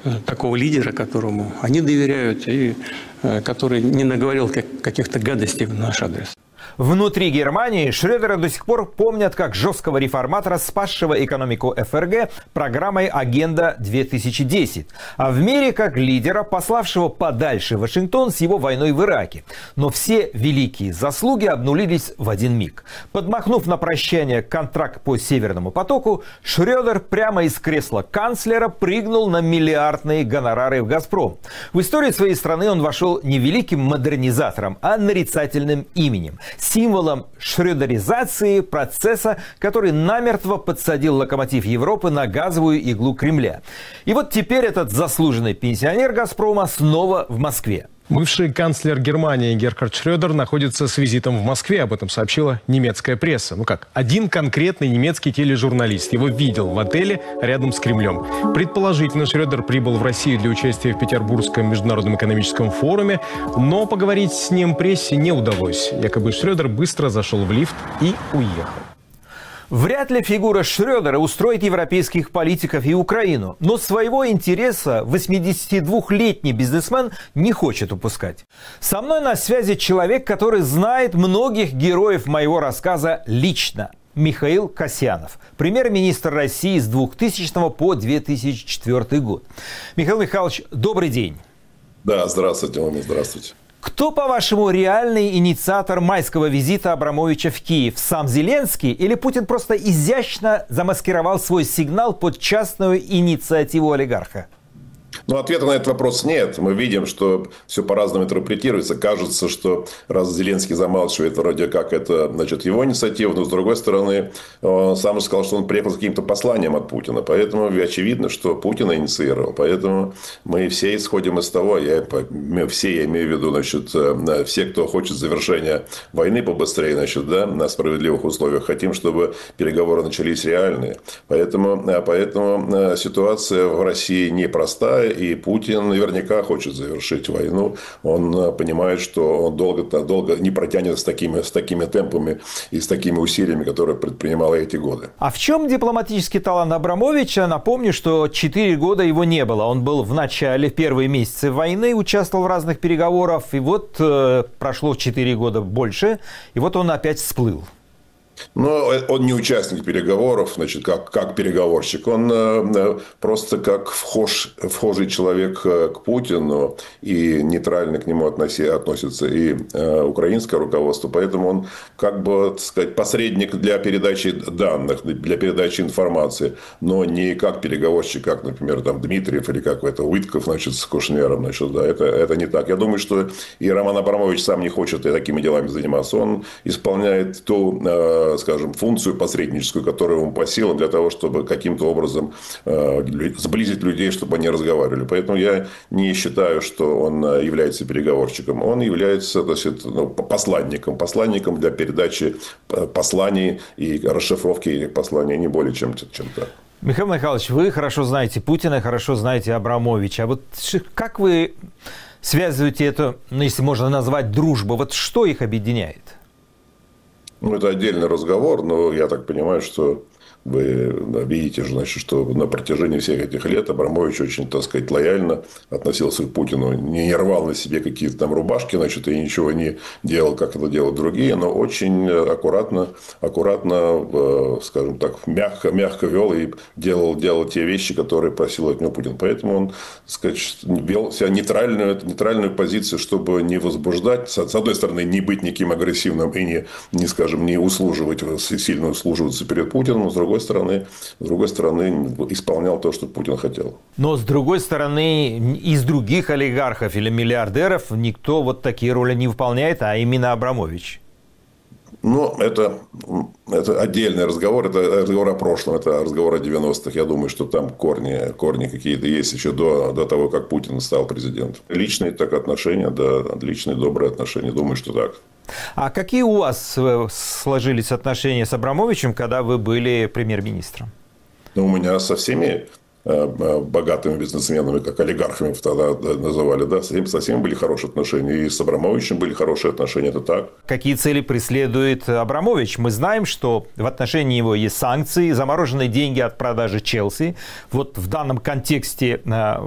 такого лидера, которому они доверяют, и который не наговорил каких-то гадостей в наш адрес. Внутри Германии Шрёдера до сих пор помнят как жесткого реформатора, спасшего экономику ФРГ программой «Агенда-2010», а в мире как лидера, пославшего подальше Вашингтон с его войной в Ираке. Но все великие заслуги обнулились в один миг. Подмахнув на прощание контракт по Северному потоку, Шрёдер прямо из кресла канцлера прыгнул на миллиардные гонорары в «Газпром». В историю своей страны он вошел не великим модернизатором, а нарицательным именем. Символом шрёдеризации процесса, который намертво подсадил локомотив Европы на газовую иглу Кремля. И вот теперь этот заслуженный пенсионер «Газпрома» снова в Москве. Бывший канцлер Германии Герхард Шрёдер находится с визитом в Москве. Об этом сообщила немецкая пресса. Один конкретный немецкий тележурналист его видел в отеле рядом с Кремлем. Предположительно, Шрёдер прибыл в Россию для участия в Петербургском международном экономическом форуме, но поговорить с ним прессе не удалось. Якобы Шрёдер быстро зашел в лифт и уехал. Вряд ли фигура Шрёдера устроит европейских политиков и Украину. Но своего интереса 82-летний бизнесмен не хочет упускать. Со мной на связи человек, который знает многих героев моего рассказа лично. Михаил Касьянов, премьер-министр России с 2000 по 2004 год. Михаил Михайлович, добрый день. Да, здравствуйте, Владимир, здравствуйте. Кто, по-вашему, реальный инициатор майского визита Абрамовича в Киев? Сам Зеленский или Путин просто изящно замаскировал свой сигнал под частную инициативу олигарха? Но ответа на этот вопрос нет. Мы видим, что все по-разному интерпретируется. Кажется, что раз Зеленский замалчивает, вроде как это, его инициатива, но с другой стороны, он сам же сказал, что он приехал с каким-то посланием от Путина. Поэтому очевидно, что Путин инициировал. Поэтому мы все исходим из того, я имею в виду, все, кто хочет завершения войны побыстрее, на справедливых условиях, хотим, чтобы переговоры начались реальные. Поэтому ситуация в России непростая. И Путин наверняка хочет завершить войну. Он понимает, что он долго не протянет с такими темпами и с такими усилиями, которые предпринимал эти годы. А в чем дипломатический талант Абрамовича? Напомню, что 4 года его не было. Он был в начале, первые месяцы войны, участвовал в разных переговорах. И вот прошло 4 года больше, и вот он опять всплыл. Но он не участник переговоров, как переговорщик. Он просто как вхожий человек к Путину, и нейтрально к нему относится и украинское руководство. Поэтому он, посредник для передачи данных, для передачи информации, но не как переговорщик, как, например, Дмитриев или какой-то Уитков, с Кушнером. Это не так. Я думаю, что и Роман Абрамович сам не хочет такими делами заниматься. Он исполняет ту, функцию посредническую, которая ему по силам, для того, чтобы каким-то образом сблизить людей, чтобы они разговаривали. Поэтому я не считаю, что он является переговорщиком. Он является посланником для передачи посланий и расшифровки посланий, не более чем так. Михаил Михайлович, вы хорошо знаете Путина, хорошо знаете Абрамовича. А вот как вы связываете это, если можно назвать, дружбу? Вот что их объединяет? Это отдельный разговор, но я так понимаю, что вы видите, что на протяжении всех этих лет Абрамович очень, лояльно относился к Путину. Не рвал на себе какие-то рубашки, и ничего не делал, как это делают другие, но очень аккуратно, мягко вел и делал те вещи, которые просил от него Путин. Поэтому он, вел себя нейтральную позицию, чтобы не возбуждать, с одной стороны, не быть никаким агрессивным и не услуживать, сильно услуживаться перед Путиным, с другой стороны, исполнял то, что Путин хотел. Но, с другой стороны, из других олигархов или миллиардеров никто такие роли не выполняет, а именно Абрамович. Это отдельный разговор. Это разговор о прошлом, это разговор о 90-х. Я думаю, что там корни какие-то есть еще до того, как Путин стал президентом. Личные отношения, да, личные добрые отношения. Думаю, что так. А какие у вас сложились отношения с Абрамовичем, когда вы были премьер-министром? У меня со всеми богатыми бизнесменами, как олигархами тогда называли, да, со всеми были хорошие отношения. И с Абрамовичем были хорошие отношения, это так. Какие цели преследует Абрамович? Мы знаем, что в отношении его есть санкции, замороженные деньги от продажи Челси. Вот в данном контексте